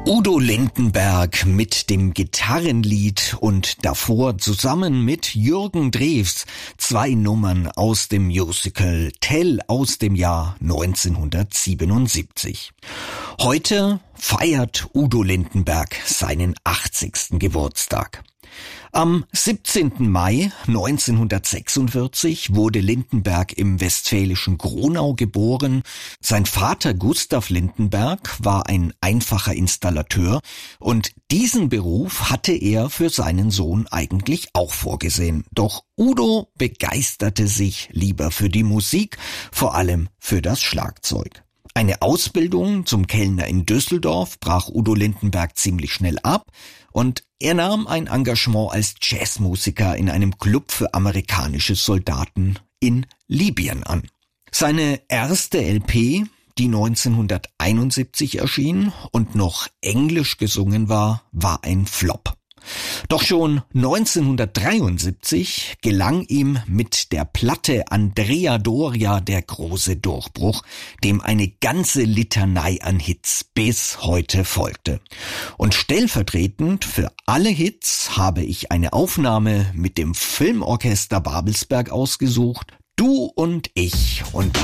Udo Lindenberg mit dem Gitarrenlied und davor zusammen mit Jürgen Drews 2 Nummern aus dem Musical Tell aus dem Jahr 1977. Heute feiert Udo Lindenberg seinen 80. Geburtstag. Am 17. Mai 1946 wurde Lindenberg im westfälischen Gronau geboren. Sein Vater Gustav Lindenberg war ein einfacher Installateur und diesen Beruf hatte er für seinen Sohn eigentlich auch vorgesehen. Doch Udo begeisterte sich lieber für die Musik, vor allem für das Schlagzeug. Eine Ausbildung zum Kellner in Düsseldorf brach Udo Lindenberg ziemlich schnell ab und er nahm ein Engagement als Jazzmusiker in einem Club für amerikanische Soldaten in Libyen an. Seine erste LP, die 1971 erschien und noch englisch gesungen war, war ein Flop. Doch schon 1973 gelang ihm mit der Platte Andrea Doria der große Durchbruch, dem eine ganze Litanei an Hits bis heute folgte. Und stellvertretend für alle Hits habe ich eine Aufnahme mit dem Filmorchester Babelsberg ausgesucht, Du und ich, und